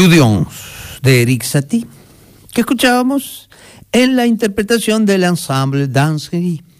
L'Audience de Erik Satie, que escuchábamos en la interpretación del ensemble Danserie.